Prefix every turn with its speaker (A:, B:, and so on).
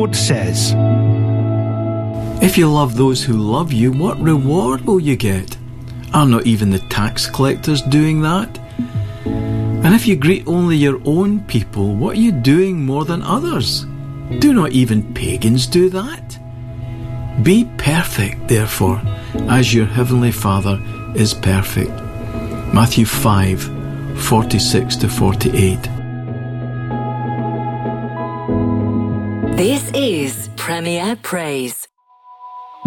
A: Lord says.
B: If you love those who love you, what reward will you get? Are not even the tax collectors doing that? And if you greet only your own people, what are you doing more than others? Do not even pagans do that? Be perfect, therefore, as your heavenly Father is perfect. Matthew 5:46-48.
C: This is Premier Praise.